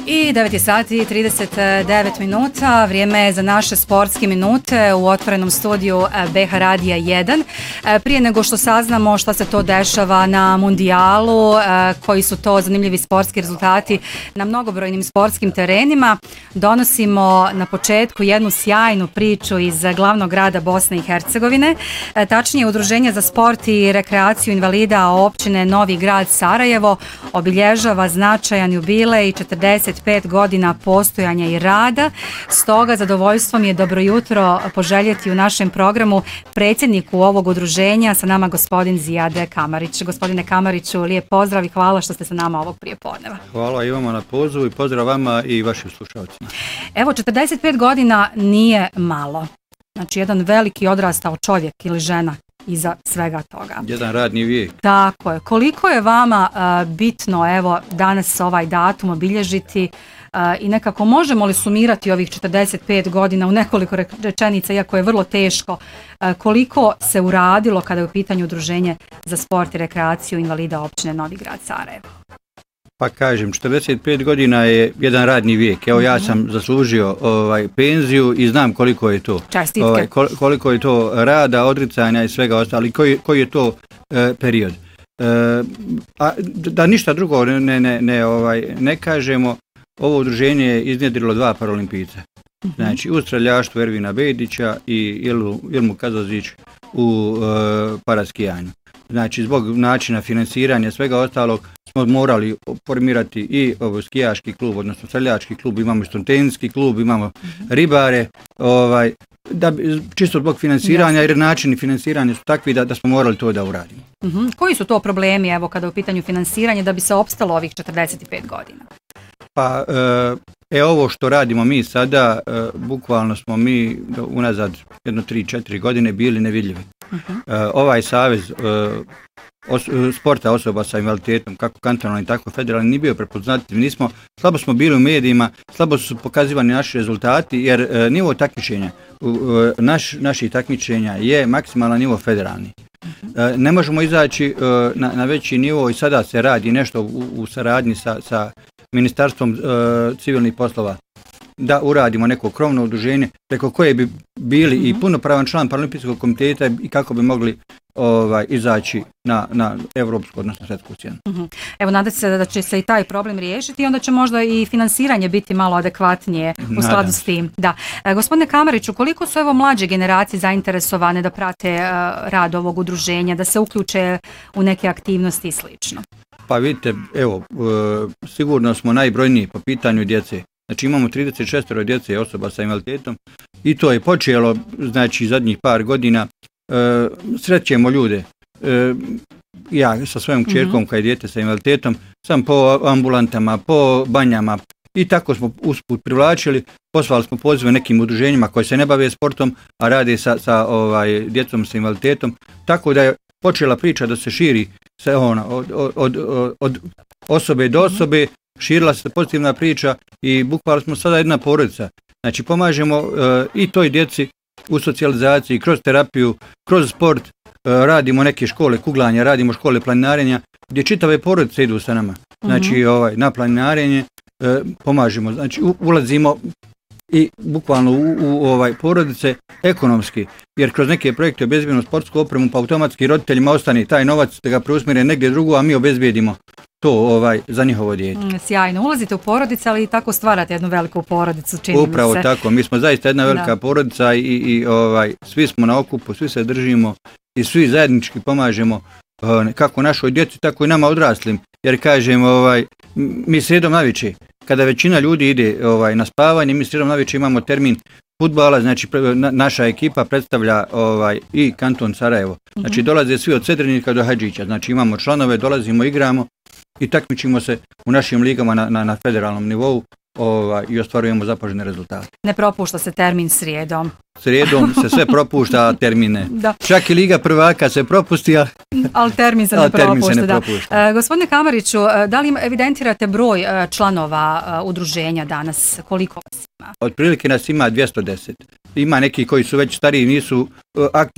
I 9 sati i 39 minuta, vrijeme je za naše sportske minute u otvorenom studiju BH Radija 1. Prije nego što saznamo šta se to dešava na mundijalu, koji su to zanimljivi sportski rezultati na mnogobrojnim sportskim terenima, donosimo na početku jednu sjajnu priču iz glavnog grada Bosne i Hercegovine, tačnije Udruženje za sport i rekreaciju invalida općine Novi Grad Sarajevo obilježava značajan jubilej 45 godina postojanja i rada. Stoga zadovoljstvo mi je dobro jutro poželjeti u našem programu predsjedniku ovog udruženja, sa nama gospodin Zijade Kamarić. Gospodine Kamariću, lijep pozdrav i hvala što ste sa nama ovog prijepodneva. Hvala i vama na pozivu i pozdrav vama i vašim slušalcima. Evo, 45 godina nije malo. Znači, jedan veliki odrastao čovjek ili žena iza svega toga. Jedan radni vijek. Tako je. Koliko je vama bitno, evo, danas ovaj datum obilježiti i nekako možemo li sumirati ovih 45 godina u nekoliko rečenica, iako je vrlo teško, koliko se uradilo kada je u pitanju Udruženje za sport i rekreaciju invalida općine Novi Grad Sarajevo? Pa kažem, 45 godina je jedan radni vijek. Evo, ja sam zaslužio penziju i znam koliko je to. Čestitke. Koliko je to rada, odricanja i svega ostalo. Koji je to period. A da ništa drugo ne kažemo, ovo udruženje je iznjedrilo 2 paraolimpijca. Znači, u streljaštvu Ervina Bejdića i Ilmu Kazozić u paraskijanju. Znači, zbog načina financiranja svega ostalog smo morali formirati i skijaški klub, odnosno streljački klub, imamo studentski klub, imamo ribare, čisto zbog financiranja, jer načini financiranja su takvi da smo morali to da uradimo. Koji su to problemi, evo, kada je u pitanju financiranja da bi se opstalo ovih 45 godina? Pa, ovo što radimo mi sada, bukvalno smo mi unazad 3-4 godine bili nevidljivi. Ovaj savez sporta osoba sa invaliditetom, kako kantonalni, tako federalni, nije bio prepoznatljiv. Slabo smo bili u medijima, slabo su pokazivani naši rezultati, jer nivo takmičenja, naših takmičenja je maksimalan nivo federalni. Ne možemo izaći na veći nivo i sada se radi nešto u saradnji sa Ministarstvom civilnih poslova da uradimo neko krovno udruženje preko koje bi bili i punopravan član Paraolimpijskog komiteta i kako bi mogli izaći na evropsku, odnosno svjetsku scenu. Evo, nadam se da će se i taj problem riješiti i onda će možda i finansiranje biti malo adekvatnije u skladu s tim. Da. Gospodine Kamariću, koliko su evo mlađe generacije zainteresovane da prate rad ovog udruženja, da se uključe u neke aktivnosti i slično? Pa vidite, evo, sigurno smo najbrojniji po pitanju djece. Znači, imamo 36 djece osoba sa invaliditetom i to je počelo, znači, zadnjih par godina. Srećemo ljude. Ja sa svojom kćerkom kad je dijete sa invaliditetom sam po ambulantama, po banjama i tako smo usput privlačili. Poslali smo pozive nekim udruženjima koji se ne bave sportom, a rade sa djecom sa invaliditetom. Tako da je počela priča da se širi od osobe do osobe, širila se pozitivna priča i bukvalno smo sada jedna porodica. Znači, pomažemo i toj djeci u socijalizaciji, kroz terapiju, kroz sport, radimo neke škole kuglanja, radimo škole planinarenja, gdje čitave porodice idu sa nama. Znači, na planinarenje pomažemo, znači ulazimo i bukvalno u porodice ekonomski, jer kroz neke projekte obezbijedimo sportsku opremu, pa automatski roditeljima ostane taj novac da ga preusmjere negdje drugo, a mi obezbijedimo to za njihovo dijete. Sjajno, ulazite u porodice, ali i tako stvarate jednu veliku porodicu, čini mi se. Upravo tako, mi smo zaista jedna velika porodica i svi smo na okupu, svi se držimo i svi zajednički pomažemo kako našoj djeci, tako i nama odraslim, jer kažem, mi srijedom navečer, kada većina ljudi ide na spavanje, mi srijedom navečer imamo termin fudbala, znači naša ekipa predstavlja i kanton Sarajevo. Znači, dolaze svi od Sedrenika do Hadžića, znači imamo članove, dolazimo, igramo i takmičimo se u našim ligama na federalnom nivou i ostvarujemo zapažene rezultate. Ne propušta se termin srijedom. Srijedom se sve propušta, termine. Čak i Liga prvaka se propusti, ali termin se ne propušta. Gospodine Kamariću, da li evidentirate broj članova udruženja danas? Koliko vas ima? Otprilike nas ima 210. Ima neki koji su već stariji, nisu aktivni